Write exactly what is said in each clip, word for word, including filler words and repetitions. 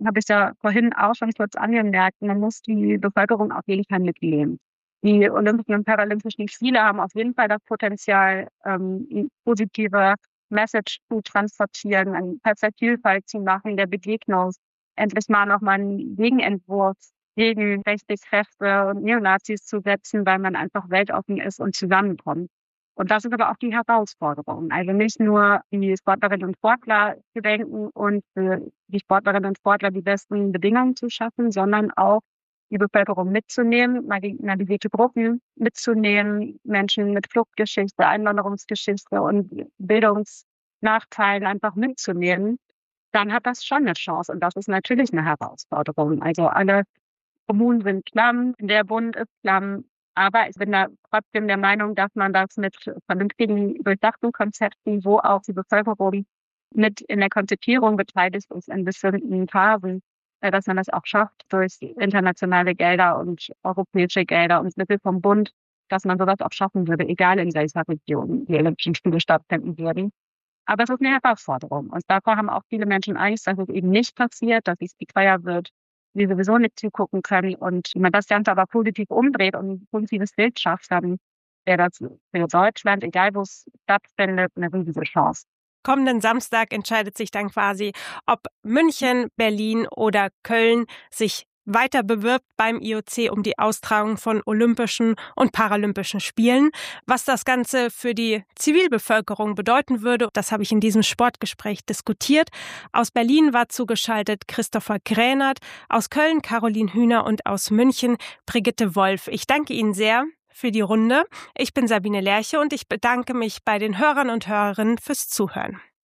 habe ich ja vorhin auch schon kurz angemerkt, man muss die Bevölkerung auf jeden Fall mitnehmen. Die Olympischen und Paralympischen Spiele haben auf jeden Fall das Potenzial, ähm, eine positive Message zu transportieren, ein Perspektivwechsel zu machen, der Begegnung, endlich mal nochmal einen Gegenentwurf gegen rechte Kräfte und Neonazis zu setzen, weil man einfach weltoffen ist und zusammenkommt. Und das ist aber auch die Herausforderung. Also nicht nur die Sportlerinnen und Sportler zu denken und für die Sportlerinnen und Sportler die besten Bedingungen zu schaffen, sondern auch die Bevölkerung mitzunehmen, marginalisierte Gruppen mitzunehmen, Menschen mit Fluchtgeschichte, Einwanderungsgeschichte und Bildungsnachteilen einfach mitzunehmen, dann hat das schon eine Chance. Und das ist natürlich eine Herausforderung. Also alle Kommunen sind klamm, der Bund ist klamm. Aber ich bin da trotzdem der Meinung, dass man das mit vernünftigen, durchdachten Konzepten, wo auch die Bevölkerung mit in der Konzipierung beteiligt ist in bestimmten Phasen, äh, dass man das auch schafft durch internationale Gelder und europäische Gelder und Mittel vom Bund, dass man sowas auch schaffen würde, egal in welcher Region die Olympischen Spiele stattfinden würden. Aber es ist eine Herausforderung. Und davor haben auch viele Menschen Angst, dass es eben nicht passiert, dass es teuer wird, die sowieso nicht zugucken können. Und wenn man das Ganze aber positiv umdreht und ein positives Bild schafft, dann wäre das für Deutschland, egal wo es stattfindet, eine riesige Chance. Kommenden Samstag entscheidet sich dann quasi, ob München, Berlin oder Köln sich weiter bewirbt beim I O C um die Austragung von Olympischen und Paralympischen Spielen. Was das Ganze für die Zivilbevölkerung bedeuten würde, das habe ich in diesem Sportgespräch diskutiert. Aus Berlin war zugeschaltet Christopher Kränert, aus Köln Caroline Hühner und aus München Brigitte Wolf. Ich danke Ihnen sehr für die Runde. Ich bin Sabine Lerche und ich bedanke mich bei den Hörern und Hörerinnen fürs Zuhören.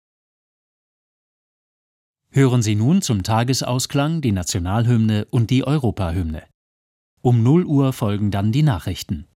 Hören Sie nun zum Tagesausklang die Nationalhymne und die Europahymne. Um null Uhr folgen dann die Nachrichten.